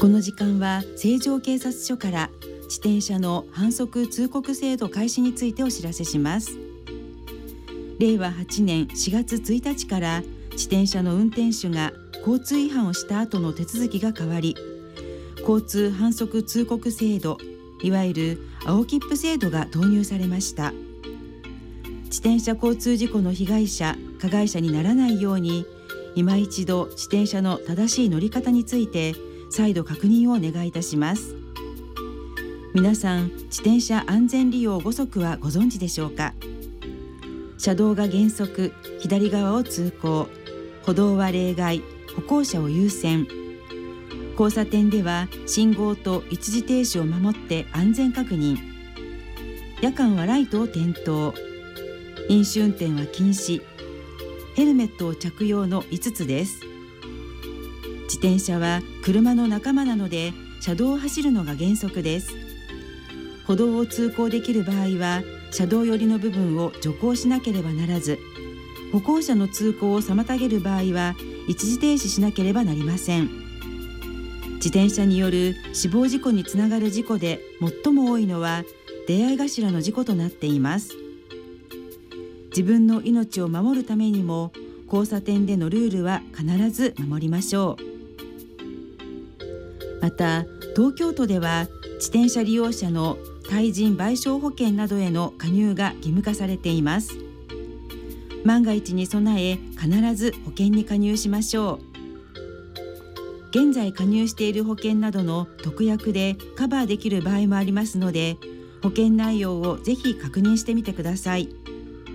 この時間は成城警察署から自転車の反則通告制度開始についてお知らせします。令和8年4月1日から自転車の運転手が交通違反をした後の手続きが変わり、交通反則通告制度、いわゆる青切符制度が導入されました。自転車交通事故の被害者・加害者にならないように、今一度自転車の正しい乗り方について再度確認をお願いいたします。皆さん、自転車安全利用5則はご存知でしょうか。車道が原則、左側を通行、歩道は例外、歩行者を優先、交差点では信号と一時停止を守って安全確認、夜間はライトを点灯、飲酒運転は禁止、ヘルメットを着用の5つです。自転車は車の仲間なので車道を走るのが原則です。歩道を通行できる場合は車道寄りの部分を徐行しなければならず、歩行者の通行を妨げる場合は一時停止しなければなりません。自転車による死亡事故につながる事故で最も多いのは出会い頭の事故となっています。自分の命を守るためにも交差点でのルールは必ず守りましょう。また、東京都では自転車利用者の対人賠償保険などへの加入が義務化されています。万が一に備え必ず保険に加入しましょう。現在加入している保険などの特約でカバーできる場合もありますので、保険内容をぜひ確認してみてください。